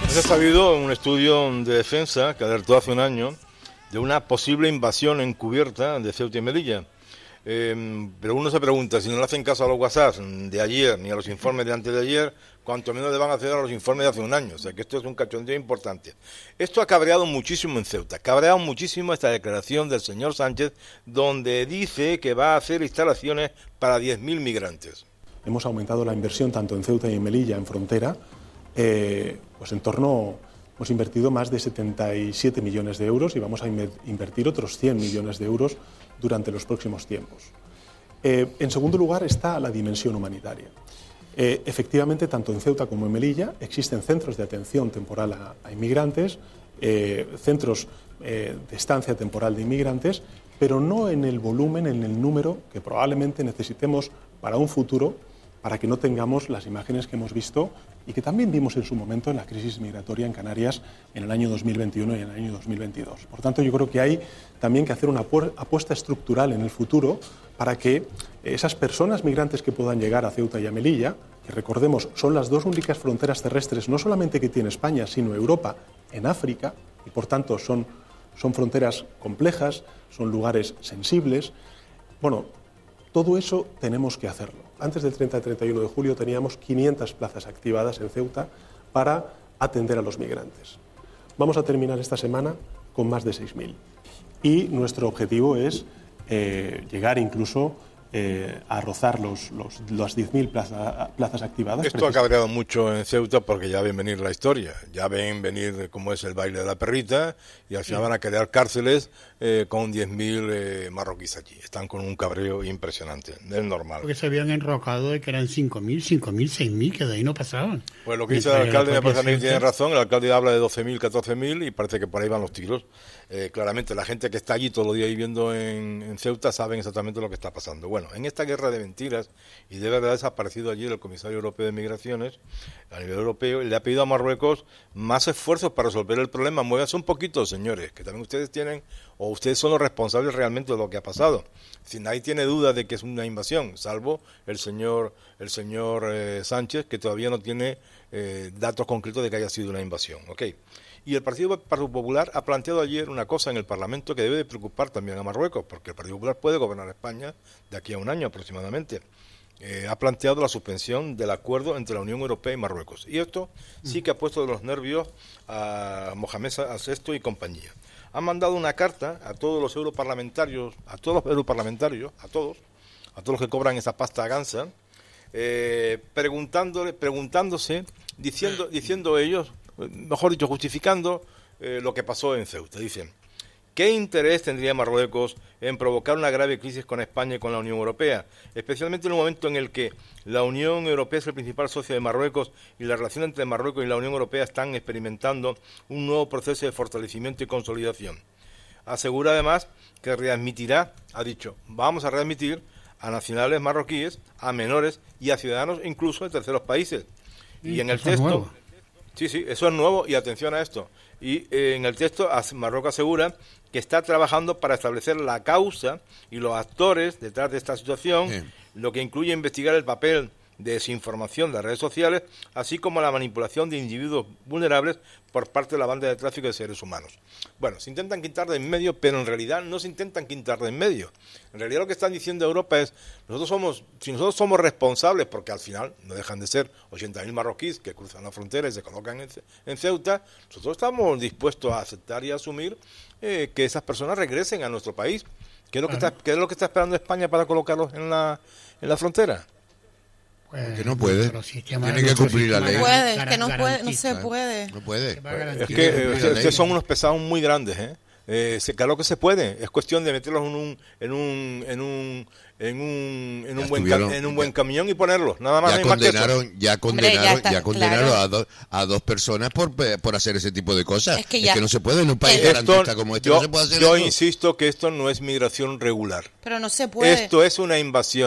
Se ha sabido un estudio de defensa que alertó hace un año de una posible invasión encubierta de Ceuta y Melilla. Pero uno se pregunta, si no le hacen caso a los WhatsApp de ayer ni a los informes de antes de ayer, cuanto menos le van a hacer a los informes de hace un año. O sea que esto es un cachondeo importante. Esto ha cabreado muchísimo en Ceuta, cabreado muchísimo esta declaración del señor Sánchez, donde dice que va a hacer instalaciones para 10.000 migrantes. Hemos aumentado la inversión tanto en Ceuta y en Melilla, en frontera, pues en torno, hemos invertido más de 77 millones de euros y vamos a invertir otros 100 millones de euros durante los próximos tiempos. En segundo lugar está la dimensión humanitaria. Efectivamente, tanto en Ceuta como en Melilla existen centros de atención temporal a inmigrantes, centros de estancia temporal de inmigrantes, pero no en el volumen, en el número que probablemente necesitemos para un futuro, para que no tengamos las imágenes que hemos visto y que también vimos en su momento en la crisis migratoria en Canarias en el año 2021 y en el año 2022. Por tanto, yo creo que hay también que hacer una apuesta estructural en el futuro para que esas personas migrantes que puedan llegar a Ceuta y a Melilla, que recordemos son las dos únicas fronteras terrestres, no solamente que tiene España, sino Europa en África, y por tanto son fronteras complejas, son lugares sensibles. Bueno, todo eso tenemos que hacerlo. Antes del 30-31 de julio teníamos 500 plazas activadas en Ceuta para atender a los migrantes. Vamos a terminar esta semana con más de 6.000. Y nuestro objetivo es llegar incluso a rozar las 10.000 plazas activadas. Esto ha cabreado mucho en Ceuta porque ya ven venir la historia, ya ven venir cómo es el baile de la perrita y al final van a crear cárceles con 10.000 marroquíes allí. Están con un cabreo impresionante, es normal. Porque se habían enrocado de que eran 5.000, 6.000, que de ahí no pasaban. Pues lo que dice el alcalde me parece a mí que tiene razón, el alcalde habla de 12.000, 14.000 y parece que por ahí van los tiros. Claramente la gente que está allí todos los días viviendo en Ceuta saben exactamente lo que está pasando. Bueno, en esta guerra de mentiras y de verdades ha aparecido ayer el comisario europeo de Migraciones a nivel europeo y le ha pedido a Marruecos más esfuerzos para resolver el problema. Muévanse un poquito, señores, que también ustedes tienen, o ustedes son los responsables realmente de lo que ha pasado. Si nadie tiene duda de que es una invasión, salvo el señor Sánchez, que todavía no tiene datos concretos de que haya sido una invasión. ¿Okay? Y el Partido Popular ha planteado ayer una cosa en el Parlamento que debe de preocupar también a Marruecos, porque el Partido Popular puede gobernar España de aquí a un año aproximadamente. Ha planteado la suspensión del acuerdo entre la Unión Europea y Marruecos. Y esto sí que ha puesto de los nervios a Mohamed VI y compañía. Han mandado una carta a todos los europarlamentarios, a todos los que cobran esa pasta gansa, preguntándose, diciendo ellos, mejor dicho, justificando lo que pasó en Ceuta. Dicen, ¿qué interés tendría Marruecos en provocar una grave crisis con España y con la Unión Europea? Especialmente en un momento en el que la Unión Europea es el principal socio de Marruecos y la relación entre Marruecos y la Unión Europea están experimentando un nuevo proceso de fortalecimiento y consolidación. Asegura además que readmitirá, ha dicho, vamos a readmitir a nacionales marroquíes, a menores y a ciudadanos incluso de terceros países. Y en el texto... Sí, eso es nuevo y atención a esto. Y en el texto Marruecos asegura que está trabajando para establecer la causa y los actores detrás de esta situación, lo que incluye investigar el papel de desinformación de las redes sociales, así como la manipulación de individuos vulnerables por parte de la banda de tráfico de seres humanos. Bueno, se intentan quitar de en medio, pero en realidad no se intentan quitar de en medio. En realidad lo que están diciendo Europa es, si nosotros somos responsables, porque al final no dejan de ser 80.000 marroquíes que cruzan la frontera y se colocan en Ceuta, nosotros estamos dispuestos a aceptar y a asumir que esas personas regresen a nuestro país. ¿Qué es lo que está esperando España para colocarlos en la frontera? Que no puede, tiene que cumplir la ley. No puede, es que no se puede. No puede. Es que son unos pesados muy grandes, claro que se puede, es cuestión de meterlos en un buen camión y ponerlos, nada más. Ya condenaron a dos personas por hacer ese tipo de cosas. Es que no se puede en un país garantista como este. Yo insisto que esto no es migración regular. Pero no se puede. Esto es una invasión.